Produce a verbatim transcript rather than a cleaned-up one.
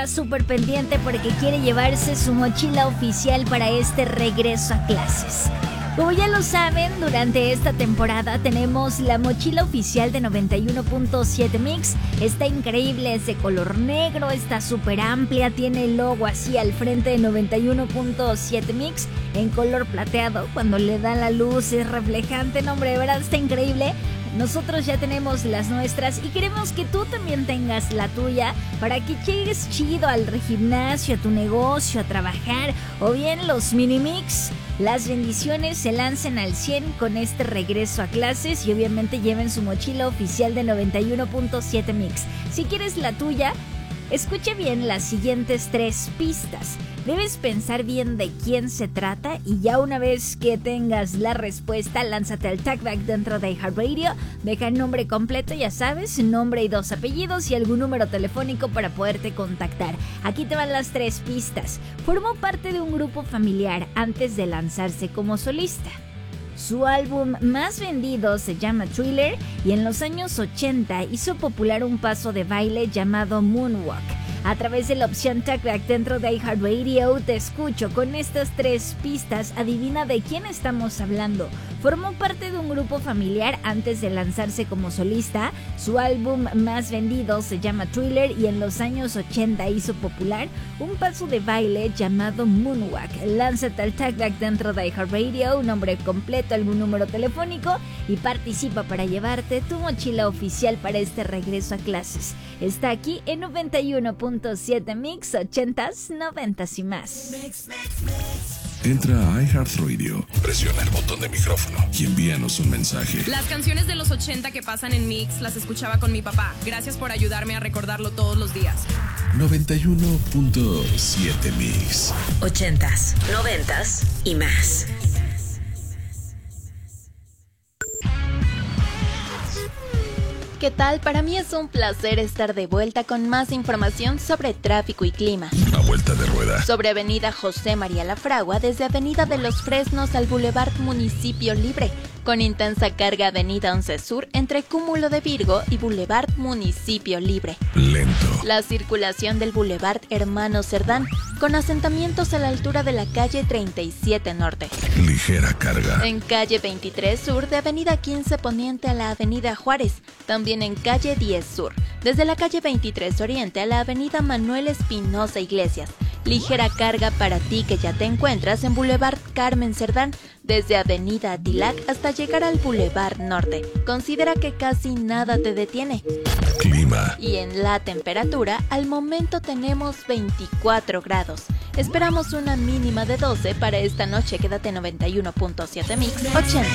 Súper pendiente porque quiere llevarse su mochila oficial para este regreso a clases. Como ya lo saben, durante esta temporada tenemos la mochila oficial de noventa y uno punto siete Mix. Está increíble, es de color negro, está súper amplia, tiene el logo así al frente de noventa y uno punto siete Mix en color plateado. Cuando le da la luz es reflejante, no, hombre, de verdad está increíble. Nosotros ya tenemos las nuestras y queremos que tú también tengas la tuya para que llegues chido al gimnasio, a tu negocio, a trabajar, o bien los mini mix. Las bendiciones se lancen al cien con este regreso a clases y obviamente lleven su mochila oficial de noventa y uno punto siete Mix. Si quieres la tuya, escuche bien las siguientes tres pistas. Debes pensar bien de quién se trata y ya una vez que tengas la respuesta, lánzate al tagback dentro de iHeartRadio. Deja el nombre completo, ya sabes, nombre y dos apellidos y algún número telefónico para poderte contactar. Aquí te van las tres pistas. Formó parte de un grupo familiar antes de lanzarse como solista. Su álbum más vendido se llama Thriller y en los años ochenta hizo popular un paso de baile llamado Moonwalk. A través de la opción Talkback dentro de iHeartRadio te escucho con estas tres pistas. Adivina de quién estamos hablando. Formó parte de un grupo familiar antes de lanzarse como solista. Su álbum más vendido se llama Thriller y en los años ochenta hizo popular un paso de baile llamado Moonwalk. Lánzate al Talkback dentro de iHeartRadio, un nombre completo, algún número telefónico y participa para llevarte tu mochila oficial para este regreso a clases. Está aquí en noventa y uno punto siete Mix, ochentas, noventas y más. Entra a iHeartRadio, presiona el botón de micrófono y envíanos un mensaje. Las canciones de los ochenta que pasan en Mix las escuchaba con mi papá. Gracias por ayudarme a recordarlo todos los días. noventa y uno punto siete Mix. Ochentas, noventas y más. ¿Qué tal? Para mí es un placer estar de vuelta con más información sobre tráfico y clima. Una vuelta de rueda. Sobre Avenida José María Lafragua, desde Avenida de los Fresnos al Boulevard Municipio Libre. Con intensa carga Avenida once Sur entre Cúmulo de Virgo y Boulevard Municipio Libre. Lento. La circulación del Boulevard Hermano Cerdán, con asentamientos a la altura de la calle treinta y siete Norte. Ligera carga. En calle veintitrés Sur de Avenida quince Poniente a la Avenida Juárez. También en calle diez Sur, desde la calle veintitrés Oriente a la Avenida Manuel Espinosa Iglesias. Ligera carga para ti que ya te encuentras en Boulevard Carmen Cerdán, desde Avenida Atilac hasta llegar al Boulevard Norte. Considera que casi nada te detiene. Clima. Y en la temperatura, al momento tenemos veinticuatro grados. Esperamos una mínima de doce para esta noche. Quédate en noventa y uno punto siete Mix ochenta.